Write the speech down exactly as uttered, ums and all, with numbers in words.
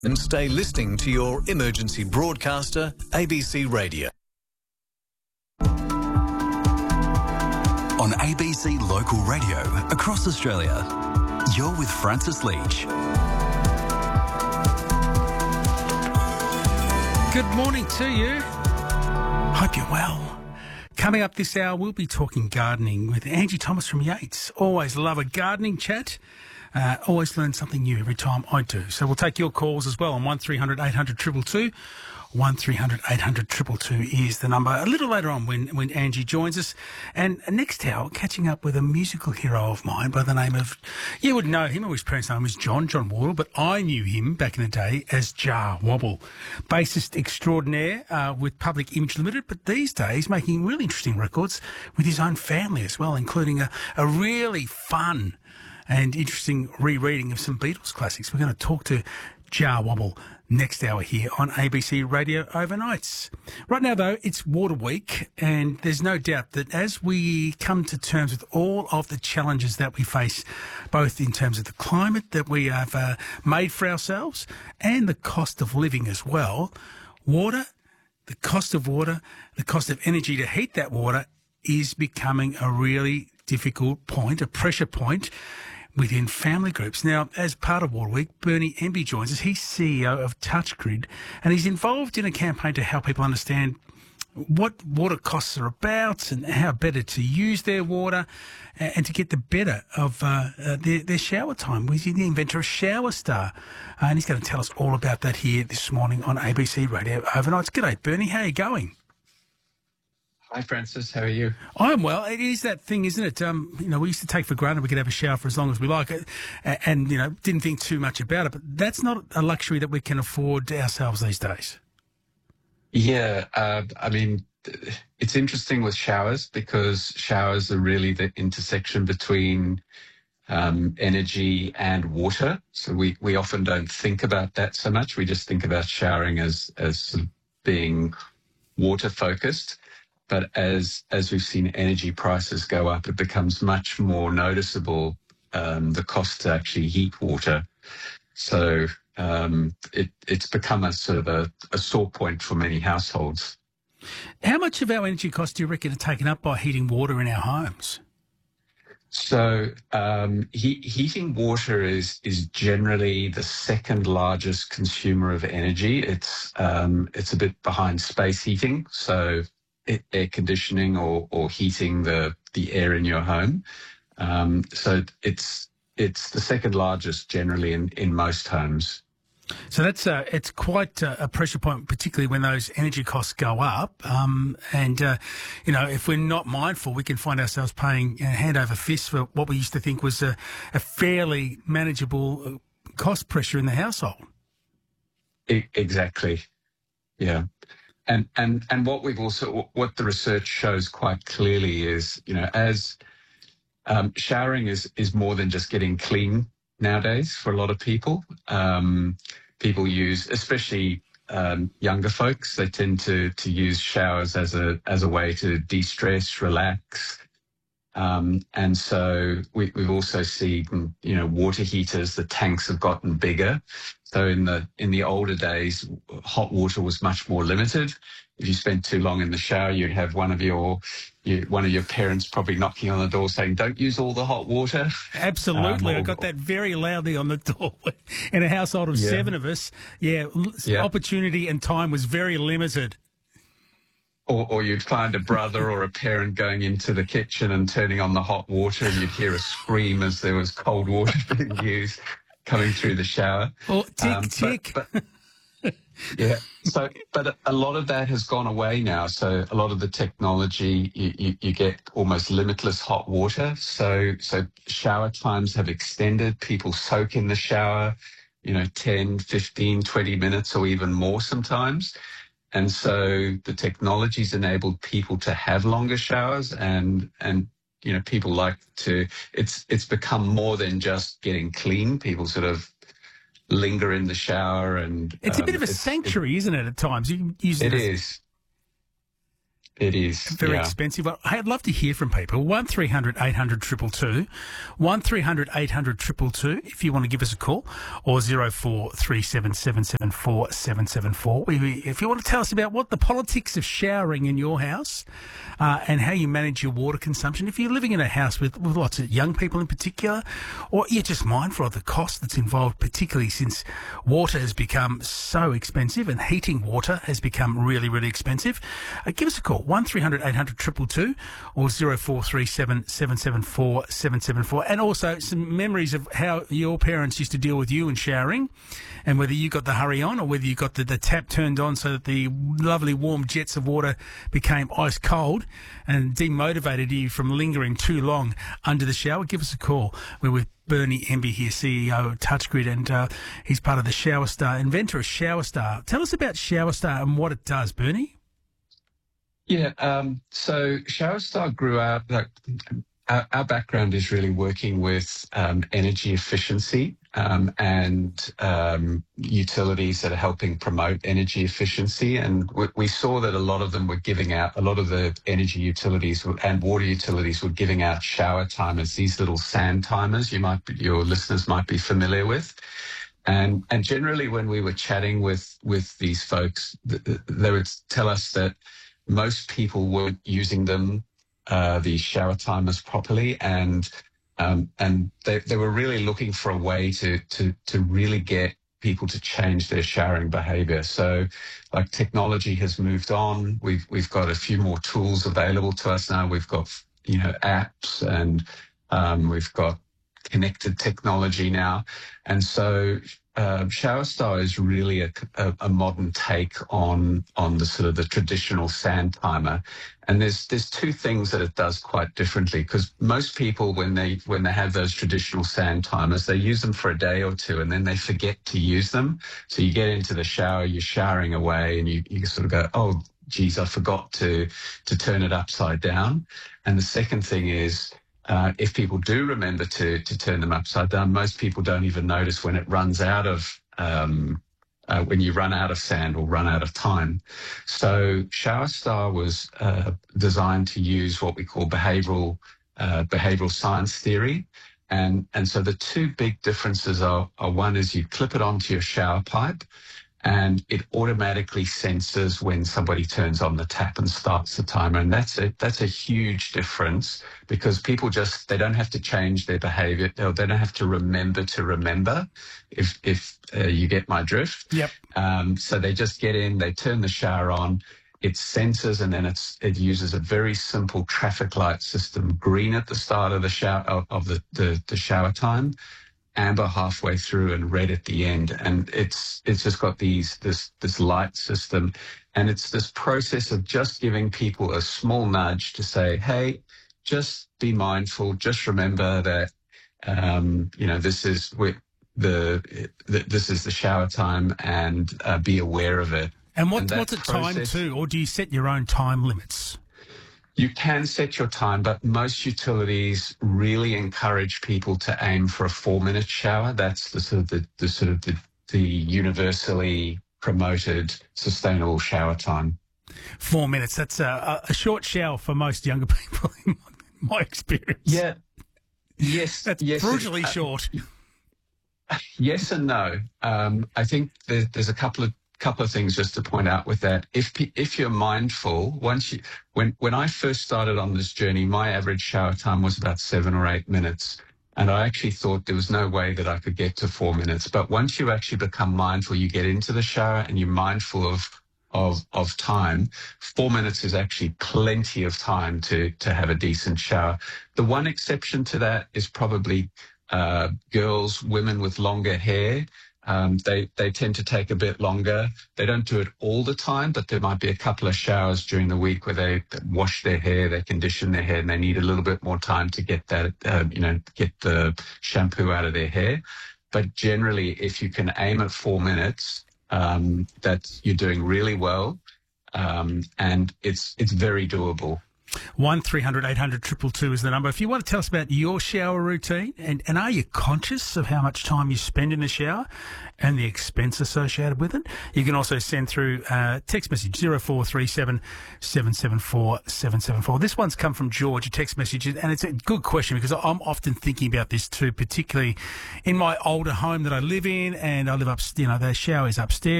And stay listening to your emergency broadcaster, A B C Radio. On A B C Local Radio across Australia, you're with Francis Leach. Good morning to you. Hope you're well. Coming up this hour, we'll be talking gardening with Angie Thomas from Yates. Always love a gardening chat. Uh, always learn something new every time I do. So we'll take your calls as well on one three hundred eight hundred two two two. one three hundred eight hundred two two two is the number. A little later on when, when Angie joins us. And next hour, catching up with a musical hero of mine by the name of, you would know him, or his parents' name was John, John Wardle, but I knew him back in the day as Jah Wobble. Bassist extraordinaire uh, with Public Image Limited, but these days making really interesting records with his own family as well, including a, a really fun and interesting rereading of some Beatles classics. We're going to talk to Jah Wobble next hour here on A B C Radio Overnights. Right now, though, it's Water Week, and there's no doubt that as we come to terms with all of the challenges that we face, both in terms of the climate that we have uh, made for ourselves and the cost of living as well, water, the cost of water, the cost of energy to heat that water is becoming a really difficult point, a pressure point within family groups. Now, as part of Water Week, Bernie Emby joins us. He's C E O of TouchGrid, and he's involved in a campaign to help people understand what water costs are about and how better to use their water and to get the better of uh, uh, their, their shower time. He's the inventor of Shower Star, uh, and he's going to tell us all about that here this morning on A B C Radio Overnights. G'day, Bernie. How are you going? Hi, Francis. How are you? I'm well. It is that thing, isn't it? Um, you know, we used to take for granted we could have a shower for as long as we like it, and, you know, didn't think too much about it. But that's not a luxury that we can afford ourselves these days. Yeah, uh, I mean, it's interesting with showers because showers are really the intersection between um, energy and water. So we, we often don't think about that so much. We just think about showering as as sort of being water focused. But as as we've seen energy prices go up, it becomes much more noticeable, um, the cost to actually heat water. So um, it, it's become a sort of a, a sore point for many households. How much of our energy costs do you reckon are taken up by heating water in our homes? So um, he, heating water is is generally the second largest consumer of energy. It's um, it's a bit behind space heating. So air conditioning or, or heating the, the air in your home. Um, so it's it's the second largest generally in, in most homes. So that's uh, it's quite uh, a pressure point, particularly when those energy costs go up. Um, and, uh, you know, if we're not mindful, we can find ourselves paying you know, hand over fist for what we used to think was a, a fairly manageable cost pressure in the household. E- exactly. Yeah. And, and and what we've also, what the research shows quite clearly is, you know, as um, showering is, is more than just getting clean nowadays for a lot of people. Um, people use, especially um, younger folks, they tend to to use showers as a as a way to de-stress, relax. Um, and so we, we've also seen, you know, water heaters, the tanks have gotten bigger. So in the in the older days, hot water was much more limited. If you spent too long in the shower, you'd have one of your you, one of your parents probably knocking on the door saying, "Don't use all the hot water." Absolutely, um, or, I got that very loudly on the door. In a household of yeah. seven of us, yeah, yeah, opportunity and time was very limited. Or, or you'd find a brother or a parent going into the kitchen and turning on the hot water, and you'd hear a scream as there was cold water being used coming through the shower. Oh, tick, um, tick. But, but, yeah. So, but a lot of that has gone away now. So a lot of the technology, you, you, you get almost limitless hot water. So, so shower times have extended. People soak in the shower, you know, ten, fifteen, twenty minutes or even more sometimes. And so the technology's enabled people to have longer showers, and, and, you know, people like to, it's, it's become more than just getting clean. People sort of linger in the shower, and it's um, a bit of a sanctuary, it, isn't it? At times, you can use it it is. It is. Very yeah. expensive. Hey, I'd love to hear from people. one three hundred eight hundred two two two. one three hundred eight hundred two two two if you want to give us a call, or zero four three seven seven seven four seven seven four. If you want to tell us about what the politics of showering in your house uh, and how you manage your water consumption. If you're living in a house with, with lots of young people in particular, or you're just mindful of the cost that's involved, particularly since water has become so expensive and heating water has become really, really expensive, uh, give us a call. one three hundred eight hundred two two two or zero four three seven seven seven four seven seven four. And also some memories of how your parents used to deal with you in showering, and whether you got the hurry on or whether you got the, the tap turned on so that the lovely warm jets of water became ice cold and demotivated you from lingering too long under the shower. Give us a call. We're with Bernie Emby here, C E O of TouchGrid, and uh, he's part of the Shower Star, inventor of Shower Star. Tell us about Shower Star and what it does, Bernie. Yeah, um, so Shower Star grew out, like, our, our background is really working with um, energy efficiency um, and um, utilities that are helping promote energy efficiency. And we, we saw that a lot of them were giving out, a lot of the energy utilities and water utilities were giving out shower timers, these little sand timers you might be, your listeners might be familiar with. And and generally when we were chatting with, with these folks, th- th- they would tell us that most people weren't using them, uh, these shower timers properly, and um, and they, they were really looking for a way to to to really get people to change their showering behaviour. So, like, technology has moved on. We've we've got a few more tools available to us now. We've got, you know, apps, and um, we've got connected technology now, and so. Uh, Shower Star is really a, a, a modern take on on the sort of the traditional sand timer, and there's there's two things that it does quite differently. Because most people, when they when they have those traditional sand timers, they use them for a day or two, and then they forget to use them. So you get into the shower, you're showering away, and you you sort of go, oh, geez, I forgot to to turn it upside down. And the second thing is, Uh, if people do remember to to turn them upside down, most people don't even notice when it runs out of um, uh, when you run out of sand or run out of time. So Shower Star was uh, designed to use what we call behavioral uh, behavioral science theory, and and so the two big differences are, are one is you clip it onto your shower pipe, and it automatically senses when somebody turns on the tap and starts the timer. And that's a, that's a huge difference, because people just, they don't have to change their behavior. They don't have to remember to remember, if if uh, you get my drift. Yep. Um, so they just get in, they turn the shower on, it senses, and then it's it uses a very simple traffic light system, green at the start of the shower, of, of the, the, the shower time, amber halfway through, and red at the end. And it's it's just got these this this light system, and it's this process of just giving people a small nudge to say, hey, just be mindful, just remember that um, you know this is the, the this is the shower time, and uh, be aware of it. And what and what's it timed to, or do you set your own time limits? You can set your time, but most utilities really encourage people to aim for a four-minute shower. That's the sort of the, the sort of the, the universally promoted sustainable shower time. Four minutes. That's a, a short shower for most younger people, in my experience. Yeah. Yes. That's yes, brutally uh, short. Yes and no. Um, I think there, there's a couple of couple of things just to point out with that. If if you're mindful, once you when when I first started on this journey, my average shower time was about seven or eight minutes, and I actually thought there was no way that I could get to four minutes. But once you actually become mindful, you get into the shower and you're mindful of of of time. Four minutes is actually plenty of time to to have a decent shower. The one exception to that is probably uh, girls, women with longer hair. Um, they, they tend to take a bit longer. They don't do it all the time, but there might be a couple of showers during the week where they wash their hair, they condition their hair, and they need a little bit more time to get that, uh, you know, get the shampoo out of their hair. But generally, if you can aim at four minutes, um, that's, you're doing really well. Um, and it's, it's very doable. one three hundred eight hundred two two two is the number. If you want to tell us about your shower routine, and, and are you conscious of how much time you spend in the shower and the expense associated with it, you can also send through uh, text message zero four three seven seven seven four seven seven four. This one's come from George, a text message, and it's a good question because I'm often thinking about this too, particularly in my older home that I live in, and I live up, you know, the shower is upstairs.